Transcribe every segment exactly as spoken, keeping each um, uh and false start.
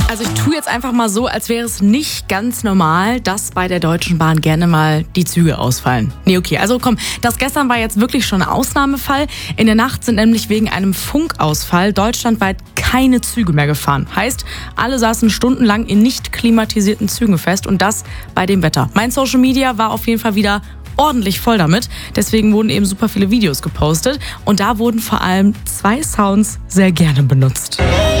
Also ich tue jetzt einfach mal so, als wäre es nicht ganz normal, dass bei der Deutschen Bahn gerne mal die Züge ausfallen. Nee, okay, also komm, das gestern war jetzt wirklich schon ein Ausnahmefall. In der Nacht sind nämlich wegen einem Funkausfall deutschlandweit keine Züge mehr gefahren. Heißt, alle saßen stundenlang in nicht klimatisierten Zügen fest und das bei dem Wetter. Mein Social Media war auf jeden Fall wieder ordentlich voll damit. Deswegen wurden eben super viele Videos gepostet und da wurden vor allem zwei Sounds sehr gerne benutzt.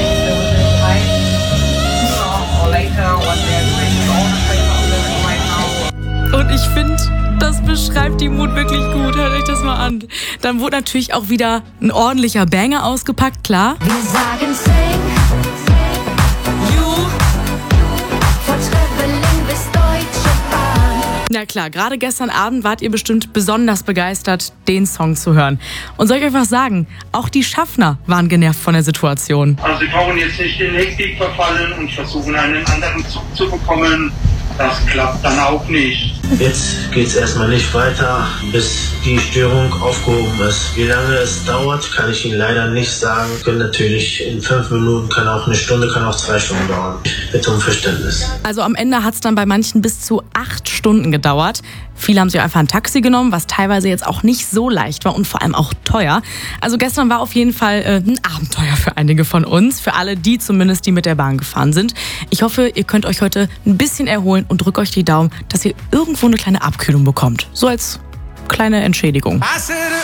Und ich finde, das beschreibt die Mut wirklich gut. Hört euch das mal an. Dann wurde natürlich auch wieder ein ordentlicher Banger ausgepackt, klar. Wir sagen Sing, You, von Tröppeling bis Deutsche Bahn. Na klar, gerade gestern Abend wart ihr bestimmt besonders begeistert, den Song zu hören. Und soll ich euch was sagen? Auch die Schaffner waren genervt von der Situation. Also sie brauchen jetzt nicht in Hektik verfallen und versuchen, einen anderen Zug zu bekommen. Das klappt dann auch nicht. Jetzt geht's erstmal nicht weiter, bis die Störung aufgehoben ist. Wie lange es dauert, kann ich Ihnen leider nicht sagen. Können natürlich in fünf Minuten, kann auch eine Stunde, kann auch zwei Stunden dauern. Bitte um Verständnis. Also am Ende hat es dann bei manchen bis zu acht Stunden gedauert. Viele haben sich einfach ein Taxi genommen, was teilweise jetzt auch nicht so leicht war und vor allem auch teuer. Also gestern war auf jeden Fall äh, ein Abenteuer für einige von uns, für alle die zumindest, die mit der Bahn gefahren sind. Ich hoffe, ihr könnt euch heute ein bisschen erholen und drückt euch die Daumen, dass ihr irgendwo eine kleine Abkühlung bekommt. So als kleine Entschädigung.